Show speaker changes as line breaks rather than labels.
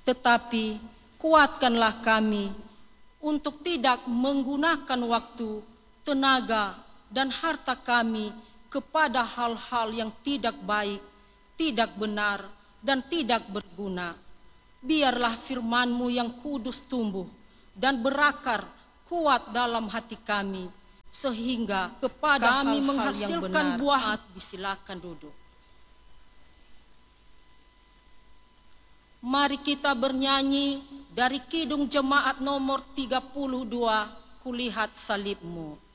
Tetapi kuatkanlah kami untuk tidak menggunakan waktu, tenaga, dan harta kami kepada hal-hal yang tidak baik, tidak benar, dan tidak berguna. Biarlah firman-Mu yang kudus tumbuh dan berakar kuat dalam hati kami, sehingga kepada kami menghasilkan buah. Disilakan duduk. Mari kita bernyanyi dari Kidung Jemaat nomor 32, Kulihat Salib-Mu.